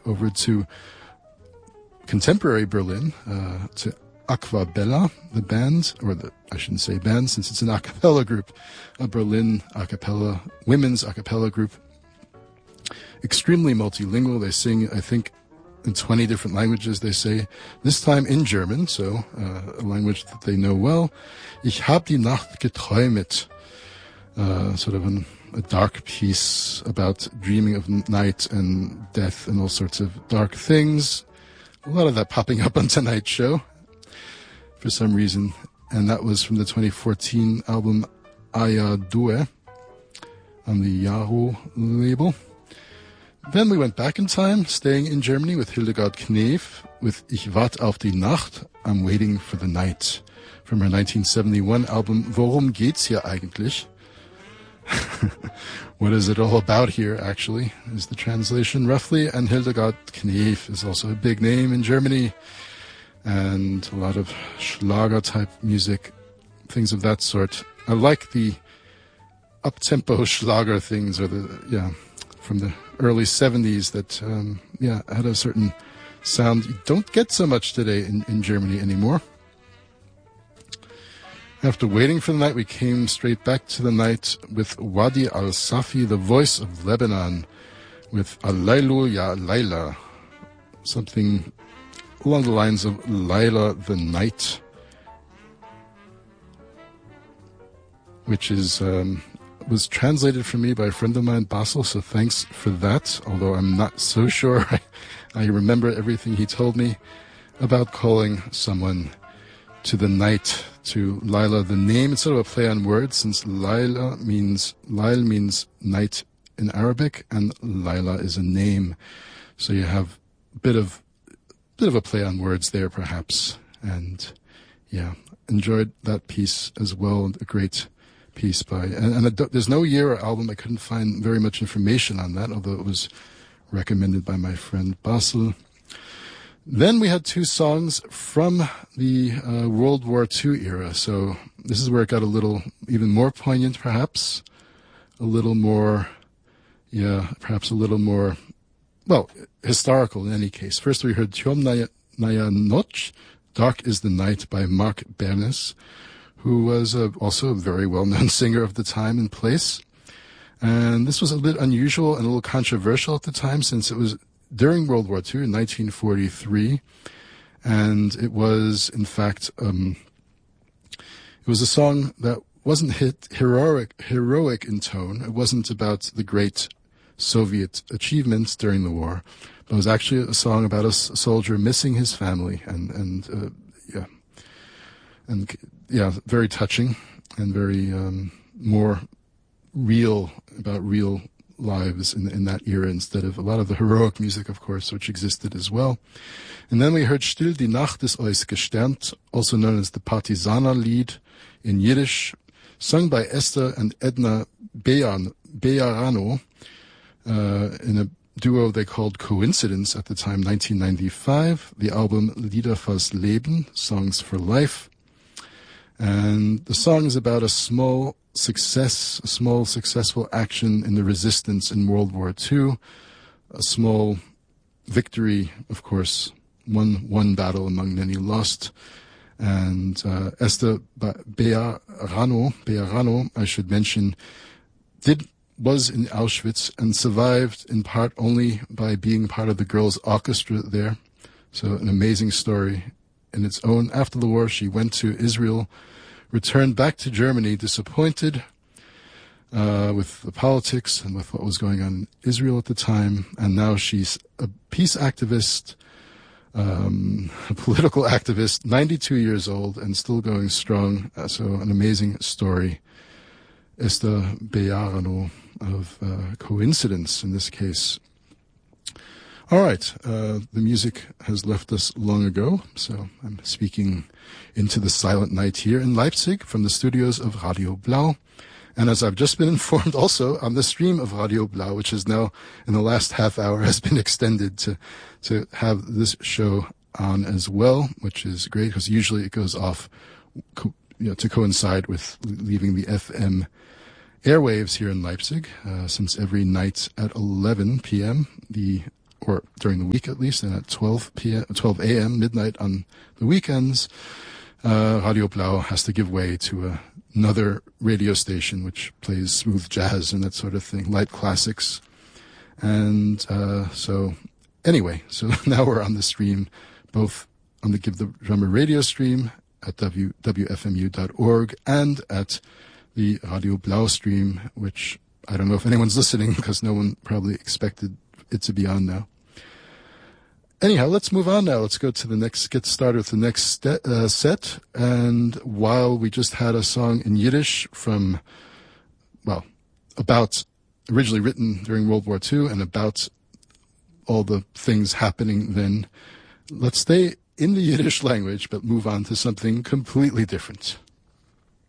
over to contemporary Berlin, to Aquabella, the band, I shouldn't say band since it's an a cappella group, a Berlin a cappella, women's a cappella group. Extremely multilingual. They sing, I think, in 20 different languages, they say, this time in German, so a language that they know well. Ich hab die Nacht geträumet, sort of a dark piece about dreaming of night and death and all sorts of dark things. A lot of that popping up on tonight's show for some reason. And that was from the 2014 album Aya Due on the Yahoo label. Then we went back in time, staying in Germany with Hildegard Knef with Ich wart auf die Nacht, I'm waiting for the night, from her 1971 album Worum geht's hier eigentlich? What is it all about here, actually, is the translation roughly. And Hildegard Knef is also a big name in Germany, and a lot of Schlager-type music, things of that sort. I like the up-tempo Schlager things, or from the early 70s that, had a certain sound you don't get so much today in Germany anymore. After waiting for the night, we came straight back to the night with Wadi al-Safi, the voice of Lebanon, with Alaylu Ya Layla, something along the lines of Layla the Night, which is was translated for me by a friend of mine, Basel, so thanks for that, although I'm not so sure I remember everything he told me about calling someone to the night, to Laila the name. It's sort of a play on words, since Lail means night in Arabic, and Laila is a name. So you have a bit of a play on words there, perhaps. And enjoyed that piece as well. A great piece by, and there's no year or album. I couldn't find very much information on that, although it was recommended by my friend Basel. Then we had two songs from the World War II era. So this is where it got a little even more poignant, perhaps. A little more, perhaps a little more, well, historical in any case. First we heard Темная ночь, Dark is the Night by Mark Bernes, who was also a very well-known singer of the time and place. And this was a bit unusual and a little controversial at the time, since it was during World War II in 1943. And it was, in fact, it was a song that wasn't heroic in tone. It wasn't about the great Soviet achievements during the war. But it was actually a song about a soldier missing his family, and very touching and very more real, about real lives in that era, instead of a lot of the heroic music, of course, which existed as well. And then we heard Still die Nacht ist euch gesternt, also known as the Partisaner-Lied in Yiddish, sung by Esther and Edna Bejarano in a duo they called Coincidence at the time, 1995. The album Lieder fürs Leben, Songs for Life. And the song is about a small successful action in the resistance in World War II. A small victory, of course, one battle among many lost. And Esther Bejarano, I should mention, was in Auschwitz and survived in part only by being part of the girls' orchestra there. So an amazing story in its own. After the war, she went to Israel, returned back to Germany, disappointed with the politics and with what was going on in Israel at the time. And now she's a peace activist, a political activist, 92 years old and still going strong. So an amazing story. Esther Bejarano of Coincidence in this case. All right, the music has left us long ago, so I'm speaking into the silent night here in Leipzig from the studios of Radio Blau. And as I've just been informed, also on the stream of Radio Blau, which is now in the last half hour has been extended to have this show on as well, which is great because usually it goes off to coincide with leaving the FM airwaves here in Leipzig, since every night at 11 p.m. the or during the week at least, and at 12 a.m., midnight on the weekends, Radio Blau has to give way to another radio station which plays smooth jazz and that sort of thing, light classics. And so now we're on the stream, both on the Give the Drummer radio stream at wfmu.org and at the Radio Blau stream, which I don't know if anyone's listening because no one probably expected it to be on now. Anyhow, let's move on now. Let's go to get started with the next set. And while we just had a song in Yiddish from, about originally written during World War II and about all the things happening then, let's stay in the Yiddish language, but move on to something completely different.